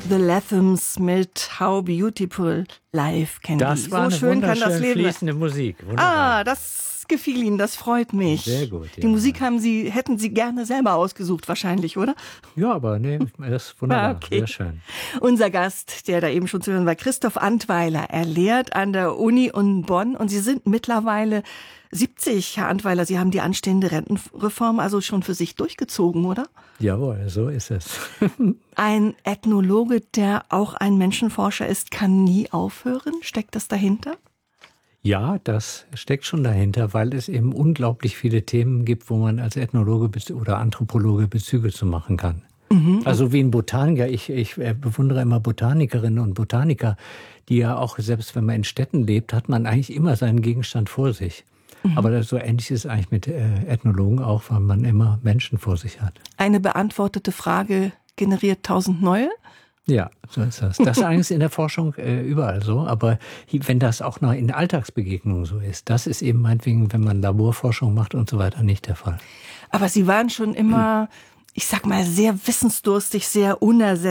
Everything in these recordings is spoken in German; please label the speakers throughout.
Speaker 1: The Lathams mit How Beautiful Life Can Be.
Speaker 2: Das war
Speaker 1: so
Speaker 2: eine
Speaker 1: schön kann das Leben.
Speaker 2: fließende Musik. Wunderbar.
Speaker 1: Das gefiel Ihnen, das freut mich.
Speaker 2: Sehr gut. Ja.
Speaker 1: Die Musik hätten Sie gerne selber ausgesucht wahrscheinlich, oder?
Speaker 2: Ja, aber nee, das ist wunderbar.
Speaker 1: Okay.
Speaker 2: Sehr schön.
Speaker 1: Unser Gast, der da eben schon zu hören war, Christoph Antweiler. Er lehrt an der Uni in Bonn und Sie sind mittlerweile 70, Herr Antweiler. Sie haben die anstehende Rentenreform also schon für sich durchgezogen, oder?
Speaker 2: Jawohl, so ist es.
Speaker 1: Ein Ethnologe, der auch ein Menschenforscher ist, kann nie aufhören? Steckt das dahinter?
Speaker 2: Ja, das steckt schon dahinter, weil es eben unglaublich viele Themen gibt, wo man als Ethnologe oder Anthropologe Bezüge zu machen kann. Also wie ein Botaniker, ich bewundere immer Botanikerinnen und Botaniker, die ja auch, selbst wenn man in Städten lebt, hat man eigentlich immer seinen Gegenstand vor sich. Aber so ähnlich ist es eigentlich mit Ethnologen auch, weil man immer Menschen vor sich hat.
Speaker 1: Eine beantwortete Frage generiert 1000 neue?
Speaker 2: Ja, so ist das. Das ist eigentlich in der Forschung überall so. Aber wenn das auch noch in Alltagsbegegnungen so ist, das ist eben meinetwegen, wenn man Laborforschung macht und so weiter, nicht der Fall.
Speaker 1: Aber Sie waren schon immer, ich sag mal, sehr wissensdurstig, sehr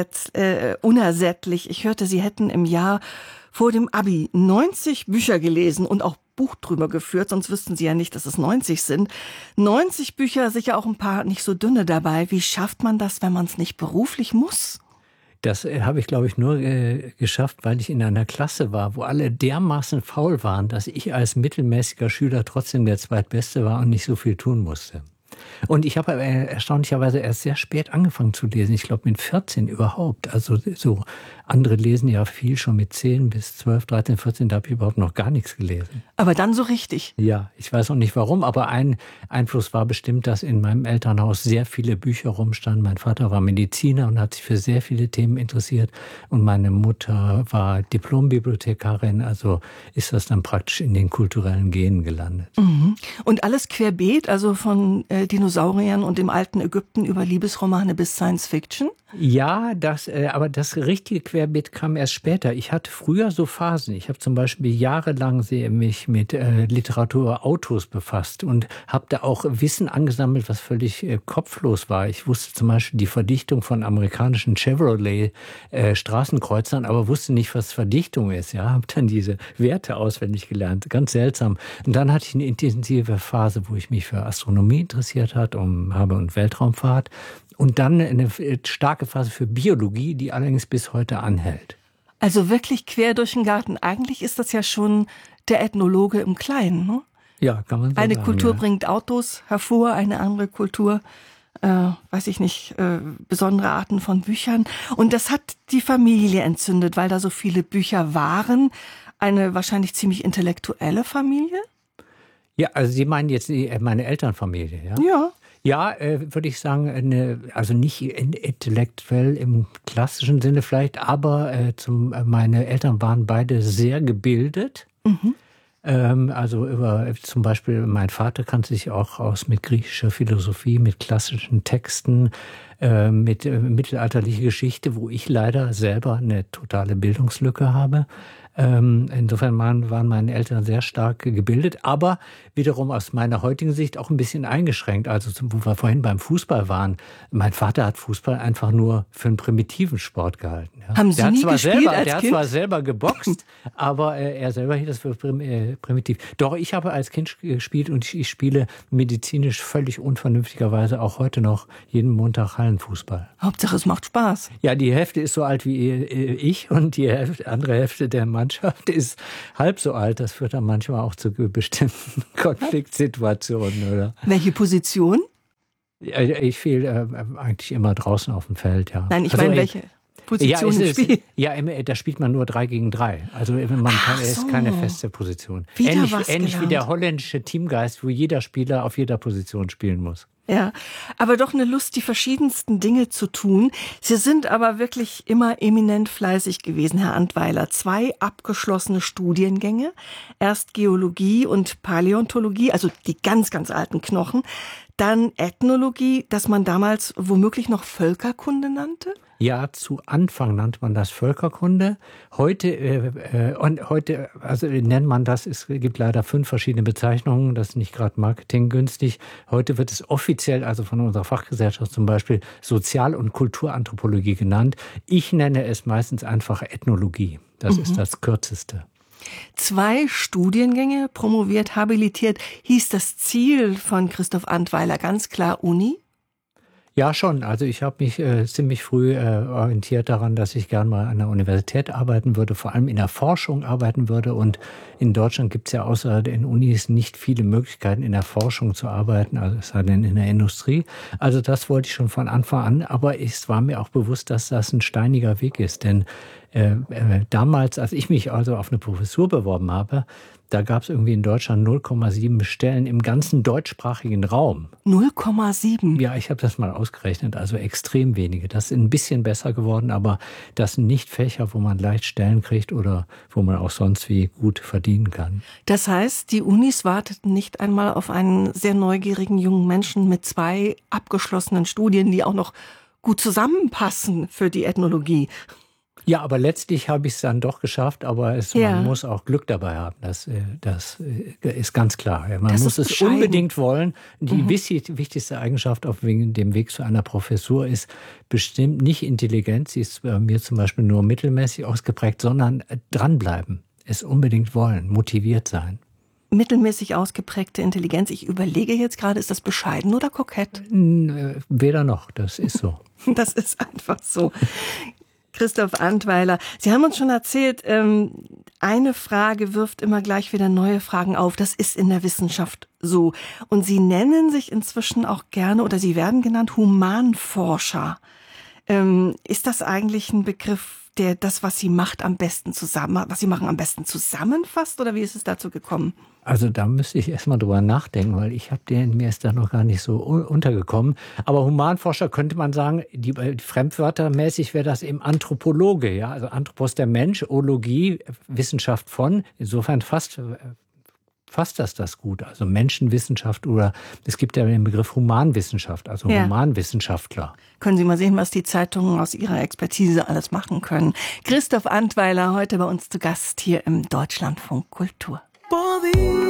Speaker 1: unersättlich. Ich hörte, Sie hätten im Jahr vor dem Abi 90 Bücher gelesen und auch Buch drüber geführt, sonst wüssten Sie ja nicht, dass es 90 sind. 90 Bücher, sicher auch ein paar nicht so dünne dabei. Wie schafft man das, wenn man es nicht beruflich muss?
Speaker 2: Das habe ich, glaube ich, nur geschafft, weil ich in einer Klasse war, wo alle dermaßen faul waren, dass ich als mittelmäßiger Schüler trotzdem der Zweitbeste war und nicht so viel tun musste. Und ich habe erstaunlicherweise erst sehr spät angefangen zu lesen. Ich glaube mit 14 überhaupt. Also so andere lesen ja viel schon mit 10 bis 12, 13, 14. Da habe ich überhaupt noch gar nichts gelesen.
Speaker 1: Aber dann so richtig.
Speaker 2: Ja, ich weiß auch nicht warum. Aber ein Einfluss war bestimmt, dass in meinem Elternhaus sehr viele Bücher rumstanden. Mein Vater war Mediziner und hat sich für sehr viele Themen interessiert. Und meine Mutter war Diplombibliothekarin. Also ist das dann praktisch in den kulturellen Genen gelandet.
Speaker 1: Mhm. Und alles querbeet, also von Dinosauriern und dem alten Ägypten über Liebesromane bis Science Fiction?
Speaker 2: Ja, aber das richtige Querbeet kam erst später. Ich hatte früher so Phasen. Ich habe zum Beispiel jahrelang mich mit Literaturautos befasst und habe da auch Wissen angesammelt, was völlig kopflos war. Ich wusste zum Beispiel die Verdichtung von amerikanischen Chevrolet Straßenkreuzern, aber wusste nicht, was Verdichtung ist. Ja, habe dann diese Werte auswendig gelernt. Ganz seltsam. Und dann hatte ich eine intensive Phase, wo ich mich für Astronomie interessiert habe und Weltraumfahrt. Und dann eine starke Phase für Biologie, die allerdings bis heute anhält.
Speaker 1: Also wirklich quer durch den Garten. Eigentlich ist das ja schon der Ethnologe im Kleinen, ne?
Speaker 2: Ja, kann man so
Speaker 1: sagen. Eine Kultur
Speaker 2: ja.
Speaker 1: bringt Autos hervor, eine andere Kultur, besondere Arten von Büchern. Und das hat die Familie entzündet, weil da so viele Bücher waren. Eine wahrscheinlich ziemlich intellektuelle Familie?
Speaker 2: Ja, also Sie meinen jetzt meine Elternfamilie, ja?
Speaker 1: Ja.
Speaker 2: Ja, würde ich sagen, also nicht intellektuell im klassischen Sinne vielleicht, aber meine Eltern waren beide sehr gebildet. Also zum Beispiel mein Vater kannte sich auch aus mit griechischer Philosophie, mit klassischen Texten, mit mittelalterlicher Geschichte, wo ich leider selber eine totale Bildungslücke habe. Insofern waren meine Eltern sehr stark gebildet, aber wiederum aus meiner heutigen Sicht auch ein bisschen eingeschränkt. Also wo wir vorhin beim Fußball waren, mein Vater hat Fußball einfach nur für einen primitiven Sport gehalten. Ja.
Speaker 1: Haben Sie nie gespielt als Kind?
Speaker 2: Der hat zwar selber geboxt, aber er selber hielt das für primitiv. Doch, ich habe als Kind gespielt und ich spiele medizinisch völlig unvernünftigerweise auch heute noch jeden Montag Hallenfußball.
Speaker 1: Hauptsache, es macht Spaß.
Speaker 2: Ja, die Hälfte ist so alt wie ich und die andere Hälfte der Mannschaft ist halb so alt. Das führt dann manchmal auch zu bestimmten Konfliktsituationen, oder?
Speaker 1: Welche Position?
Speaker 2: Ich fehle eigentlich immer draußen auf dem Feld, ja.
Speaker 1: Nein, ich meine, welche Position im Spiel?
Speaker 2: Ja, da spielt man nur 3 gegen 3. Also es ist keine feste Position. Ähnlich wie der holländische Teamgeist, wo jeder Spieler auf jeder Position spielen muss.
Speaker 1: Ja, aber doch eine Lust, die verschiedensten Dinge zu tun. Sie sind aber wirklich immer eminent fleißig gewesen, Herr Antweiler. 2 abgeschlossene Studiengänge. Erst Geologie und Paläontologie, also die ganz, ganz alten Knochen. Dann Ethnologie, das man damals womöglich noch Völkerkunde nannte?
Speaker 2: Ja, zu Anfang nannte man das Völkerkunde. Heute nennt man das, es gibt leider 5 verschiedene Bezeichnungen, das ist nicht gerade marketinggünstig. Heute wird es offiziell, also von unserer Fachgesellschaft zum Beispiel, Sozial- und Kulturanthropologie genannt. Ich nenne es meistens einfach Ethnologie. Das ist das Kürzeste.
Speaker 1: 2 Studiengänge, promoviert, habilitiert. Hieß das Ziel von Christoph Antweiler ganz klar Uni?
Speaker 2: Ja, schon. Also ich habe mich ziemlich früh orientiert daran, dass ich gern mal an der Universität arbeiten würde, vor allem in der Forschung arbeiten würde. Und in Deutschland gibt es ja außer den Unis nicht viele Möglichkeiten, in der Forschung zu arbeiten, also es sei denn in der Industrie. Also das wollte ich schon von Anfang an, aber es war mir auch bewusst, dass das ein steiniger Weg ist. Denn damals, als ich mich also auf eine Professur beworben habe, da gab es irgendwie in Deutschland 0,7 Stellen im ganzen deutschsprachigen Raum.
Speaker 1: 0,7?
Speaker 2: Ja, ich habe das mal ausgerechnet, also extrem wenige. Das ist ein bisschen besser geworden, aber das sind nicht Fächer, wo man leicht Stellen kriegt oder wo man auch sonst wie gut verdienen kann.
Speaker 1: Das heißt, die Unis warteten nicht einmal auf einen sehr neugierigen jungen Menschen mit 2 abgeschlossenen Studien, die auch noch gut zusammenpassen für die Ethnologie.
Speaker 2: Ja, aber letztlich habe ich es dann doch geschafft, aber man muss auch Glück dabei haben. Das ist ganz klar. Man muss es unbedingt wollen. Die wichtigste Eigenschaft auf dem Weg zu einer Professur ist bestimmt nicht Intelligenz, sie ist bei mir zum Beispiel nur mittelmäßig ausgeprägt, sondern dranbleiben, es unbedingt wollen, motiviert sein.
Speaker 1: Mittelmäßig ausgeprägte Intelligenz. Ich überlege jetzt gerade, ist das bescheiden oder kokett?
Speaker 2: Weder noch, das ist so.
Speaker 1: Das ist einfach so. Christoph Antweiler, Sie haben uns schon erzählt, eine Frage wirft immer gleich wieder neue Fragen auf. Das ist in der Wissenschaft so. Und Sie nennen sich inzwischen auch gerne, oder Sie werden genannt, Humanforscher. Ist das eigentlich ein Begriff, der das, was Sie machen, am besten zusammenfasst, oder wie ist es dazu gekommen?
Speaker 2: Also da müsste ich erstmal drüber nachdenken, weil mir ist da noch gar nicht so untergekommen. Aber Humanforscher könnte man sagen, die fremdwörtermäßig wäre das eben Anthropologe, ja, also Anthropos der Mensch, Ologie, Wissenschaft von. Insofern fasst das gut. Also Menschenwissenschaft oder es gibt ja den Begriff Humanwissenschaft, also Humanwissenschaftler.
Speaker 1: Können Sie mal sehen, was die Zeitungen aus ihrer Expertise alles machen können. Christoph Antweiler heute bei uns zu Gast hier im Deutschlandfunk Kultur.